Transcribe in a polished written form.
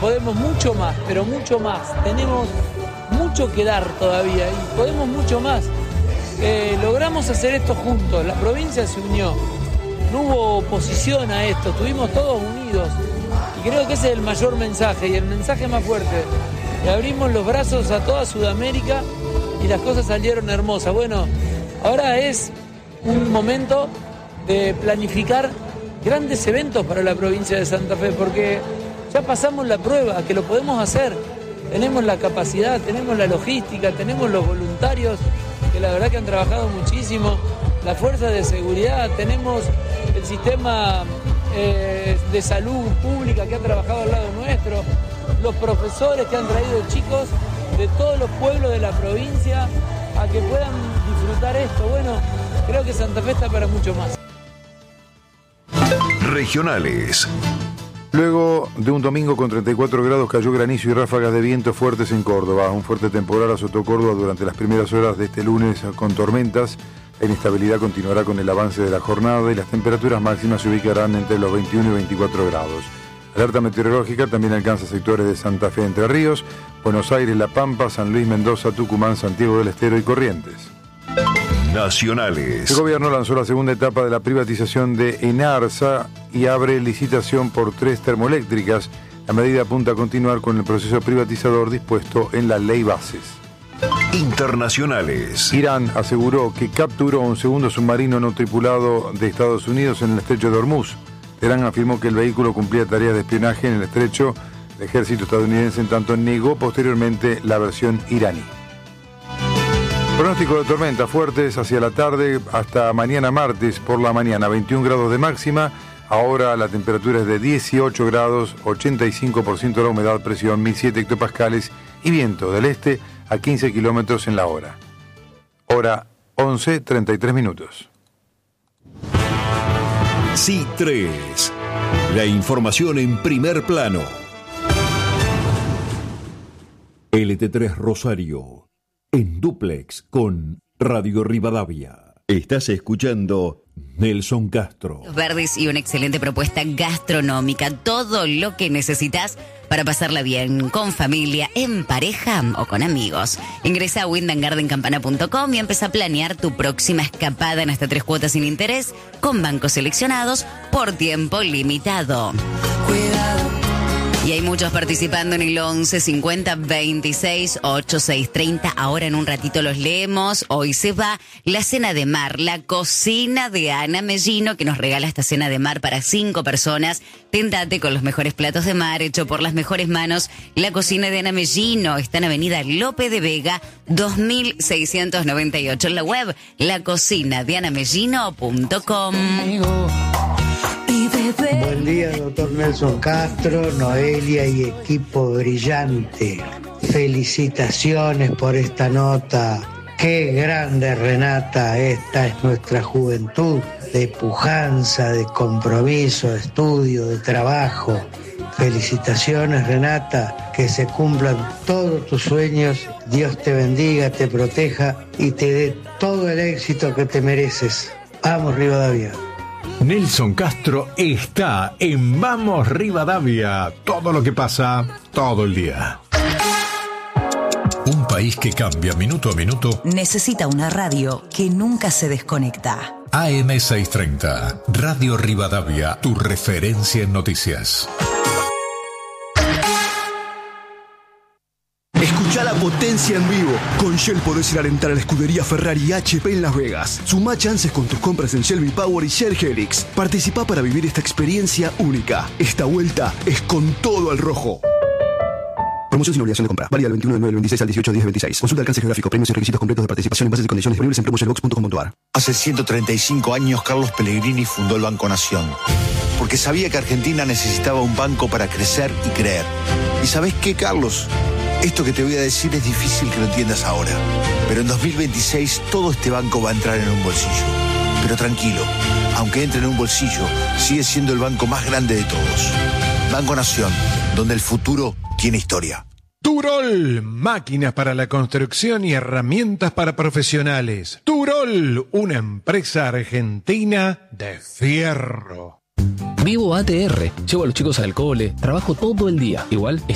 podemos mucho más, pero mucho más. Tenemos mucho que dar todavía y podemos mucho más. Logramos hacer esto juntos, la provincia se unió, no hubo oposición a esto, estuvimos todos unidos y creo que ese es el mayor mensaje y el mensaje más fuerte. Le abrimos los brazos a toda Sudamérica y las cosas salieron hermosas. Bueno, ahora es un momento de planificar grandes eventos para la provincia de Santa Fe, porque ya pasamos la prueba, que lo podemos hacer. Tenemos la capacidad, tenemos la logística, tenemos los voluntarios, que la verdad que han trabajado muchísimo, la fuerza de seguridad, tenemos el sistema de salud pública que ha trabajado al lado nuestro, los profesores que han traído chicos de todos los pueblos de la provincia a que puedan disfrutar esto. Bueno, creo que Santa Fe está para mucho más. Regionales. Luego de un domingo con 34 grados cayó granizo y ráfagas de viento fuertes en Córdoba. Un fuerte temporal azotó Córdoba durante las primeras horas de este lunes con tormentas. La inestabilidad continuará con el avance de la jornada y las temperaturas máximas se ubicarán entre los 21 y 24 grados. Alerta meteorológica también alcanza sectores de Santa Fe, Entre Ríos, Buenos Aires, La Pampa, San Luis, Mendoza, Tucumán, Santiago del Estero y Corrientes. Nacionales. El gobierno lanzó la segunda etapa de la privatización de Enarsa y abre licitación por 3 termoeléctricas. La medida apunta a continuar con el proceso privatizador dispuesto en la ley bases. Internacionales. Irán aseguró que capturó un segundo submarino no tripulado de Estados Unidos en el estrecho de Hormuz. Teherán afirmó que el vehículo cumplía tareas de espionaje en el estrecho. El ejército estadounidense, en tanto, negó posteriormente la versión iraní. Pronóstico de tormentas fuertes hacia la tarde hasta mañana martes por la mañana, 21 grados de máxima. Ahora la temperatura es de 18 grados, 85% la humedad, presión 1007 hectopascales y viento del este a 15 kilómetros en la hora. Hora 11:33 minutos. C3. La información en primer plano. LT3 Rosario. En dúplex con Radio Rivadavia. Estás escuchando Nelson Castro. Verdes y una excelente propuesta gastronómica. Todo lo que necesitas para pasarla bien, con familia, en pareja o con amigos. Ingresa a windandgardencampana.com y empieza a planear tu próxima escapada en hasta 3 cuotas sin interés con bancos seleccionados por tiempo limitado. Cuidado. Y hay muchos participando en el 11 50 26 86 30. Ahora en un ratito los leemos. Hoy se va la cena de mar, la cocina de Ana Mellino, que nos regala esta cena de mar para 5 personas. Tentate con los mejores platos de mar, hecho por las mejores manos. La cocina de Ana Mellino está en Avenida Lope de Vega, 2698. En la web, lacocinadeanamellino.com. Buen día, doctor Nelson Castro, Noelia y equipo brillante. Felicitaciones por esta nota. Qué grande, Renata. Esta es nuestra juventud de pujanza, de compromiso, de estudio, de trabajo. Felicitaciones, Renata. Que se cumplan todos tus sueños. Dios te bendiga, te proteja y te dé todo el éxito que te mereces. Vamos, Rivadavia. Nelson Castro está en Vamos Rivadavia. Todo lo que pasa, todo el día. Un país que cambia minuto a minuto necesita una radio que nunca se desconecta. AM630, Radio Rivadavia, tu referencia en noticias. Escucha la potencia en vivo. Con Shell podés ir a alentar a la escudería Ferrari y HP en Las Vegas. Sumá chances con tus compras en Shell V-Power y Shell Helix. Participá para vivir esta experiencia única. Esta vuelta es con todo al rojo. Promoción sin obligación de compra. Válida del 21 del 9 del 26 al 18 del 10 del 26. Consulta alcance geográfico, premios y requisitos completos de participación en bases y condiciones disponibles en promoshellbox.com.ar. Hace 135 años Carlos Pellegrini fundó el Banco Nación. Porque sabía que Argentina necesitaba un banco para crecer y creer. ¿Y sabés qué, Carlos? Esto que te voy a decir es difícil que lo entiendas ahora, pero en 2026 todo este banco va a entrar en un bolsillo. Pero tranquilo, aunque entre en un bolsillo, sigue siendo el banco más grande de todos. Banco Nación, donde el futuro tiene historia. Turol, máquinas para la construcción y herramientas para profesionales. Turol, una empresa argentina de fierro. Vivo ATR, llevo a los chicos al cole, trabajo todo el día. Igual